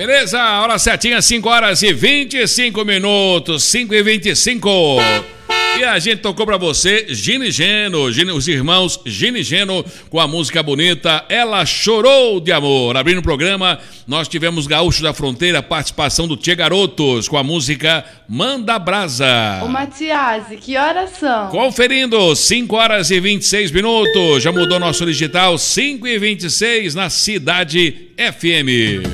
Beleza, hora certinha, 5 horas e 25 minutos, 5 e 25. E a gente tocou pra você Gino e Geno, os irmãos Gino e Geno, com a música bonita Ela Chorou de Amor. Abrindo o programa, nós tivemos Gaúcho da Fronteira, participação do Tchê Garotos, com a música Manda Brasa. Ô Matiasi, que horas são? Conferindo, 5 horas e 26 minutos, já mudou nosso digital, 5 e 26 na Cidade FM.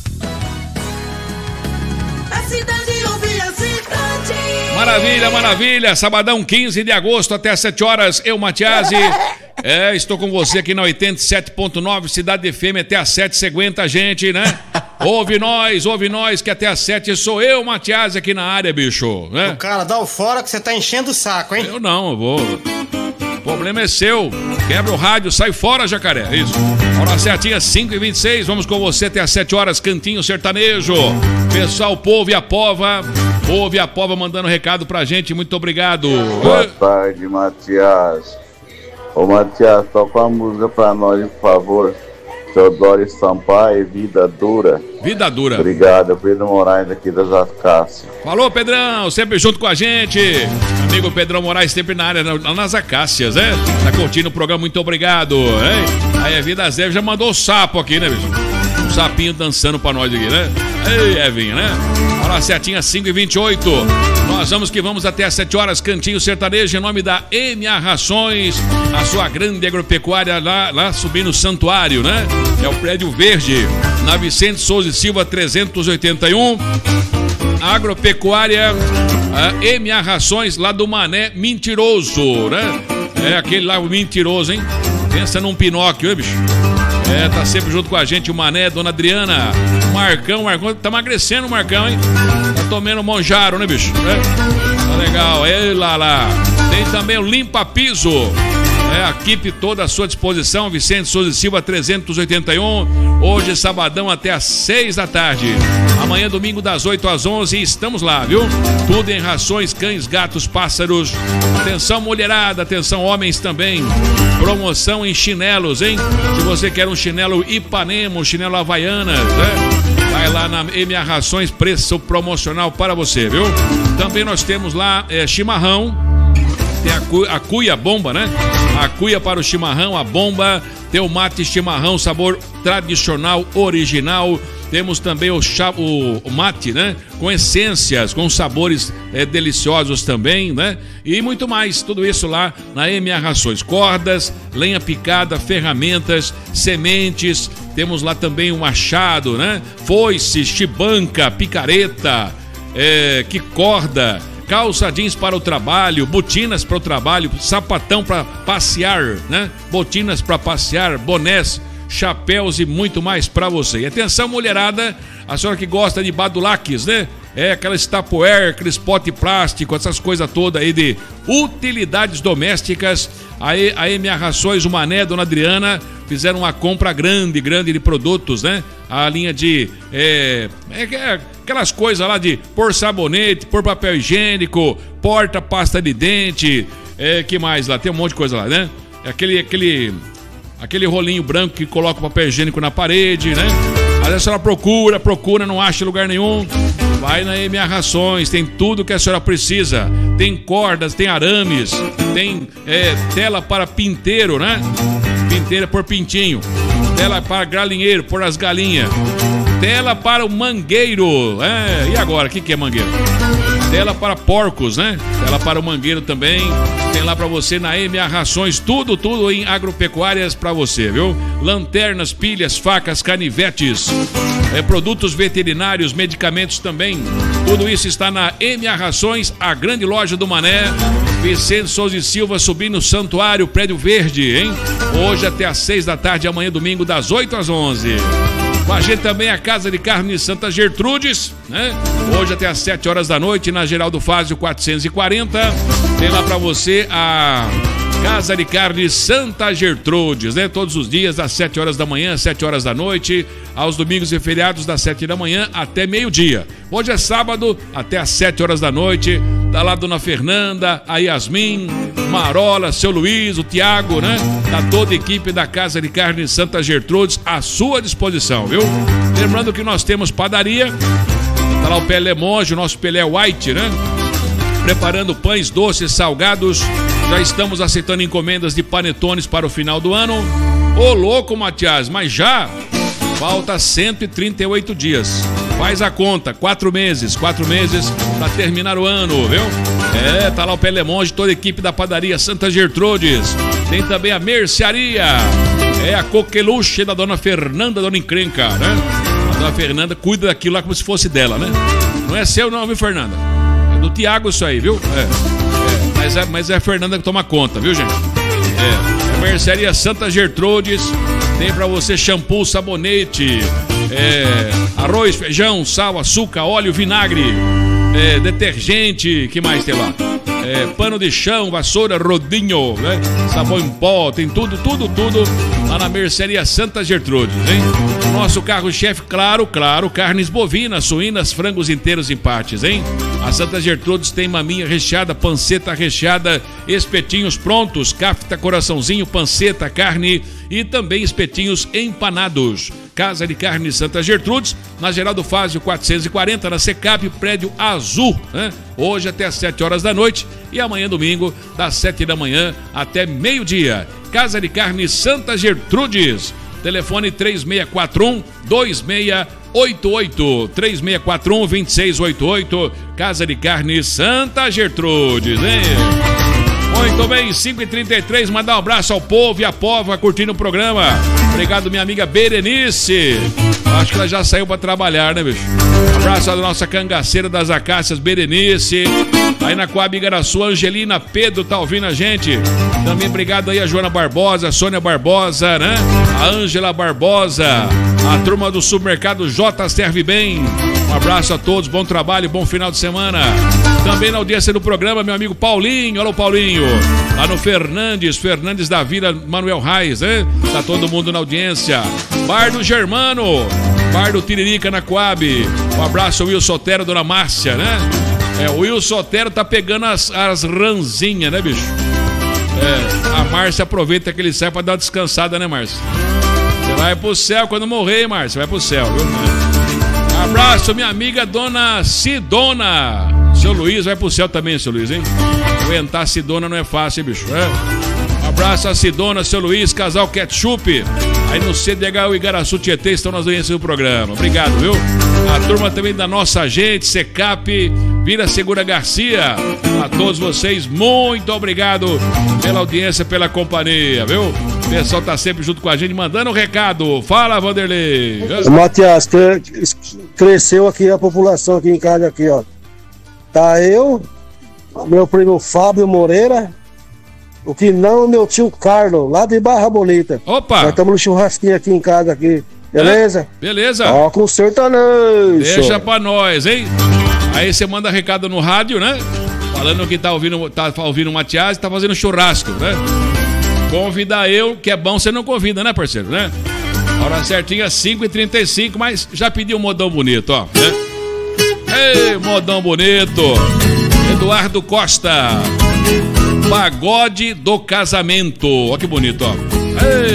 Maravilha, maravilha, sabadão 15 de agosto até 7 horas, eu, Matiasi, estou com você aqui na 87.9 Cidade FM até às 7, você aguenta a gente, né? Ouve nós, que até às 7 sou eu, Matiasi, aqui na área, bicho, né? Cara, dá o fora que você tá enchendo o saco, hein? Eu não, eu vou... O problema é seu. Quebra o rádio, sai fora, jacaré. Isso. Hora certinha, 5h26. Vamos com você até às 7 horas, Cantinho Sertanejo. Pessoal, povo e a pova mandando recado pra gente. Muito obrigado. Boa tarde, Matias. Ô, Matias, toca uma música pra nós, por favor. Teodoro Sampaio, Vida Dura. Vida Dura. Obrigado, Pedro Moraes aqui das Acácias. Falou, Pedrão, sempre junto com a gente. Amigo Pedrão Moraes, sempre na área, nas Acácias, né? Tá curtindo o programa, muito obrigado. Hein? Aí a Vida Zé já mandou o sapo aqui, né, bicho? Um sapinho dançando pra nós aqui, né? Ei, Evinha, né? Hora certinha, 5h28. Nós vamos até às 7 horas, Cantinho Sertanejo, em nome da MA Rações, a sua grande agropecuária lá subindo o Santuário, né? É o Prédio Verde, na Vicente Souza e Silva 381. Agropecuária MA Rações, lá do Mané Mentiroso, né? É aquele lá, o mentiroso, hein? Pensa num Pinóquio, hein, bicho? Tá sempre junto com a gente o Mané, Dona Adriana, Marcão, tá emagrecendo o Marcão, hein? Tá tomando monjaro, né, bicho? Tá legal, lá. Tem também o Limpa Piso, a equipe toda à sua disposição, Vicente Souza e Silva 381, hoje sabadão até às 6 da tarde, amanhã domingo das 8 às 11, estamos lá, viu? Tudo em rações, cães, gatos, pássaros, atenção mulherada, atenção homens também, promoção em chinelos, hein? Se você quer um chinelo Ipanema, um chinelo Havaianas, né? Vai lá na MA Rações, preço promocional para você, viu? Também nós temos lá chimarrão, tem a cuia bomba, né? A cuia para o chimarrão, a bomba, tem o mate chimarrão, sabor tradicional, original. Temos também o mate, né? Com essências, com sabores deliciosos também, né? E muito mais, tudo isso lá na MA Rações. Cordas, lenha picada, ferramentas, sementes. Temos lá também o machado, né? Foice, chibanca, picareta, que corda, calça jeans para o trabalho, botinas para o trabalho, sapatão para passear, né? Botinas para passear, bonés, chapéus e muito mais para você. E atenção, mulherada, a senhora que gosta de badulaques, né? Aquelas Tupperware, aqueles pote plástico, essas coisas todas aí de utilidades domésticas. A MA Rações, o Mané, Dona Adriana, fizeram uma compra grande de produtos, né? A linha de... aquelas coisas lá de pôr sabonete, pôr papel higiênico, porta pasta de dente, que mais lá? Tem um monte de coisa lá, né? Aquele rolinho branco que coloca o papel higiênico na parede, né? Às vezes a senhora procura, não acha lugar nenhum. Vai na MA Rações, tem tudo que a senhora precisa. Tem cordas, tem arames, tem tela para pinteiro, né? Pinteira por pintinho. Tela para galinheiro, por as galinhas. Tela para o mangueiro. E agora, o que é mangueiro? Tela para porcos, né? Tela para o mangueiro também. Tem lá para você na MA Rações, tudo em agropecuárias para você, viu? Lanternas, pilhas, facas, canivetes, produtos veterinários, medicamentos também. Tudo isso está na MA Rações, a grande loja do Mané. Vicente Souza e Silva, subindo o Santuário, Prédio Verde, hein? Hoje até às 6 da tarde, amanhã domingo das 8 às 11. Com a gente também a Casa de Carne Santa Gertrudes, né? Hoje até às 7 horas da noite, na Geraldo Fázio 440. Tem lá pra você a Casa de Carne Santa Gertrudes, né? Todos os dias, das 7 horas da manhã, às 7 horas da noite, aos domingos e feriados, das 7 da manhã até meio-dia. Hoje é sábado, até às 7 horas da noite, Tá lá a dona Fernanda, a Yasmin, Marola, seu Luiz, o Tiago, né? Tá toda a equipe da Casa de Carne Santa Gertrudes à sua disposição, viu? Lembrando que nós temos padaria, tá lá o Pelé Monge, o nosso Pelé White, né? Preparando pães doces, salgados. Já estamos aceitando encomendas de panetones para o final do ano. Ô louco, Matias, mas já falta 138 dias. Faz a conta, 4 meses para terminar o ano, viu? Tá lá o Pelé Monge, toda a equipe da padaria Santa Gertrudes. Tem também a mercearia, a coqueluche da dona Fernanda, dona Encrenca, né? A dona Fernanda cuida daquilo lá como se fosse dela, né? Não é seu não, viu, Fernanda? É do Tiago isso aí, viu? Mas é a Fernanda que toma conta, viu, gente? A mercearia Santa Gertrudes. Tem pra você shampoo, sabonete, arroz, feijão, sal, açúcar, óleo, vinagre, detergente, que mais tem lá? Pano de chão, vassoura, rodinho, né? Sabão em pó, tem tudo lá na mercearia Santa Gertrudes, hein? Nosso carro-chefe, claro, carnes bovinas, suínas, frangos inteiros em partes, hein? A Santa Gertrudes tem maminha recheada, panceta recheada, espetinhos prontos, cafta, coraçãozinho, panceta, carne e também espetinhos empanados. Casa de Carne Santa Gertrudes, na Geraldo Fázio 440, na Secap, prédio azul, né? Hoje até às 7 horas da noite e amanhã domingo, das 7 da manhã até meio-dia. Casa de Carne Santa Gertrudes. Telefone 3641-2688. 3641-2688. Casa de Carne Santa Gertrudes, hein? Muito bem, 5h33, mandar um abraço ao povo e à pova curtindo o programa. Obrigado, minha amiga Berenice. Acho que ela já saiu pra trabalhar, né, bicho? Abraço à nossa cangaceira das Acácias, Berenice. Aí na Coab Igaraçu, Angelina Pedro tá ouvindo a gente. Também obrigado aí a Joana Barbosa, a Sônia Barbosa, né? A Ângela Barbosa, a turma do supermercado J Serve Bem. Um abraço a todos, bom trabalho, bom final de semana. Também na audiência do programa, meu amigo Paulinho. Alô, Paulinho. Lá no Fernandes da Vila Manuel Reis, né? Tá todo mundo na audiência. Bar do Germano, Bar do Tiririca na Coab. Um abraço ao Will Sotero, dona Márcia, né? O Will Sotero tá pegando as ranzinhas, né, bicho? A Márcia aproveita que ele sai pra dar uma descansada, né, Márcia? Você vai pro céu quando morrer, Márcia. Vai pro céu, viu? Abraço, minha amiga dona Sidona. Seu Luiz vai pro céu também, seu Luiz, hein? Aguentar a Sidona não é fácil, hein, bicho? Abraço a Sidona, seu Luiz, casal Ketchup. Aí no CDH Igaraçu Tietê estão nas audiências do programa. Obrigado, viu? A turma também da nossa gente, Secap, Vila Segura Garcia. A todos vocês, muito obrigado pela audiência, pela companhia, viu? O pessoal tá sempre junto com a gente, mandando um recado. Fala, Vanderlei. Matias, cresceu aqui a população aqui em casa, aqui, ó. Tá eu, meu primo Fábio Moreira, o que não, meu tio Carlos, lá de Barra Bonita. Opa! Nós estamos no churrasquinho aqui em casa, aqui. Beleza? Beleza. Ó, com sertanejo. Deixa pra nós, hein? Aí você manda recado no rádio, né? Falando que tá ouvindo o Matias e tá fazendo churrasco, né? Convidar eu, que é bom, você não convida, né, parceiro, né? Hora certinha, 5h35, mas já pediu um modão bonito, ó, né? Ei, modão bonito. Eduardo Costa. Pagode do casamento. Ó que bonito, ó. Ei.